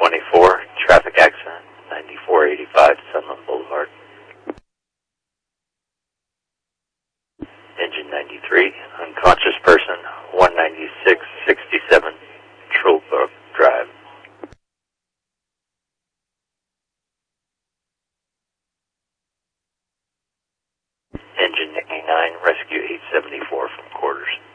24, traffic accident, 9485 Sunland Boulevard. Engine 93, unconscious person, 19667 Trollbrook Drive. Engine 89, rescue 874 from quarters.